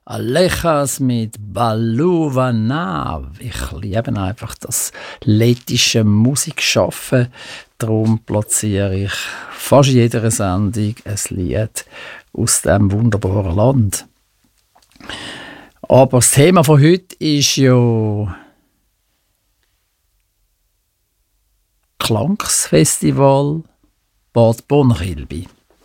Alechas mit Baluvanav. Ich liebe einfach das lettische Musikschaffen. Darum platziere ich fast in jeder Sendung ein Lied aus diesem wunderbaren Land. Aber das Thema von heute ist ja Klangsfestival Bad Bonnchilbi.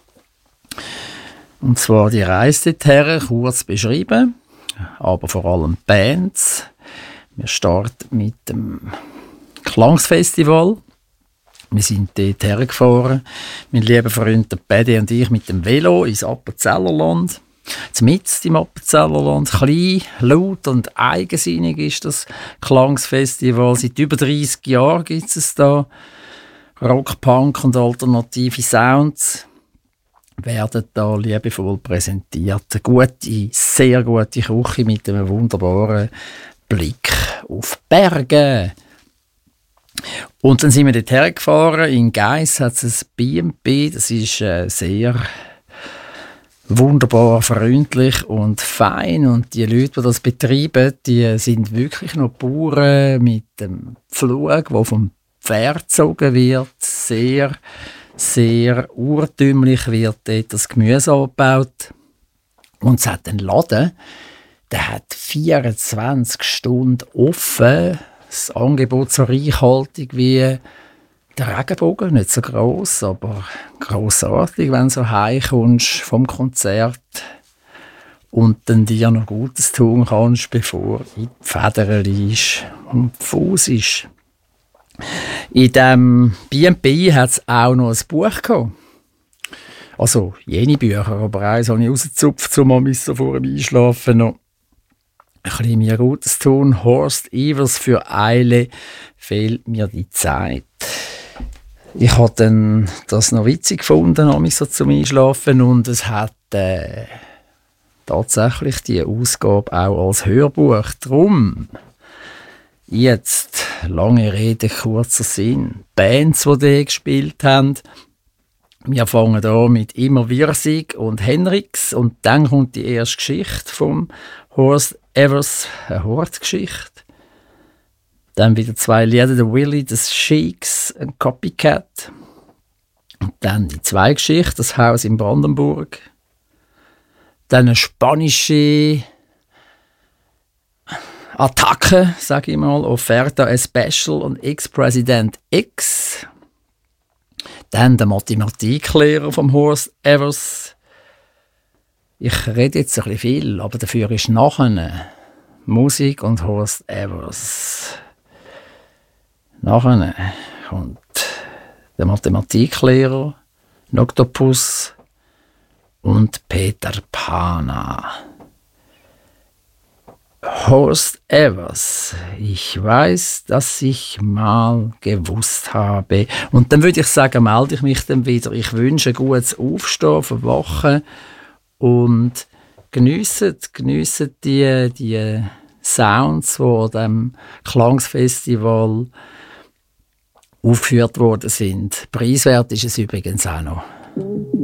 Und zwar die Reise dorthin, kurz beschrieben, aber vor allem Bands. Wir starten mit dem Klangsfestival. Wir sind dort hergefahren, mein lieber Freund Paddy und ich, mit dem Velo ins Appenzellerland. Mitten im Appenzellerland, klein, laut und eigensinnig ist das Klangsfestival. Seit über 30 Jahren gibt es da. Rock, Punk und alternative Sounds werden da liebevoll präsentiert. Eine gute, sehr gute Küche mit einem wunderbaren Blick auf Berge. Und dann sind wir dort hergefahren. In Geiss hat es ein B&B. Das ist sehr wunderbar freundlich und fein. Und die Leute, die das betreiben, die sind wirklich noch Bauern mit dem Pflug, der vom Pferd gezogen wird. Sehr, sehr urtümlich wird dort das Gemüse angebaut. Und es hat einen Laden, der hat 24 Stunden offen. Das Angebot so reichhaltig wie der Regenbogen, nicht so gross, aber grossartig, wenn du so heimkommst vom Konzert und dann dir noch Gutes tun kannst, bevor du in die Federn liegst und Fuß ist. In diesem B&B hat es auch noch ein Buch gehabt. Also jene Bücher, aber eins habe ich rausgezupft, um so vor dem Einschlafen noch ein bisschen mir Gutes tun. Horst Evers «Für Eile fehlt mir die Zeit». Ich habe dann das noch witzig gefunden, mich so zum Einschlafen, und es hat tatsächlich die Ausgabe auch als Hörbuch. Drum jetzt lange Rede, kurzer Sinn. Bands, die die gespielt haben. Wir fangen an mit «Immer Wirsig» und «Henriks», und dann kommt die erste Geschichte vom Horst Evers, eine Hortgeschichte. Dann wieder 2 Lieder, der Willy, des Sheiks, ein Copycat. Und dann die 2 Geschichten, das Haus in Brandenburg. Dann eine spanische Attacke, sage ich mal, Oferta Especial und Ex-President X. Dann der Mathematiklehrer vom Horst Evers. Ich rede jetzt ein bisschen viel, aber dafür ist nachher Musik und Horst Evers. Nachher kommt der Mathematiklehrer, Octopus und Peter Pana. Horst Evers, ich weiß, dass ich mal gewusst habe. Und dann würde ich sagen, melde ich mich dann wieder. Ich wünsche ein gutes Aufstehen, Verwachen und geniessen die Sounds, die an diesem Klangsfestival aufgeführt worden sind. Preiswert ist es übrigens auch noch.